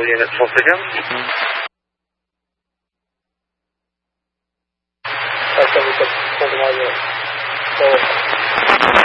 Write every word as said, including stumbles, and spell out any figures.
all units once again. That's what we took all units.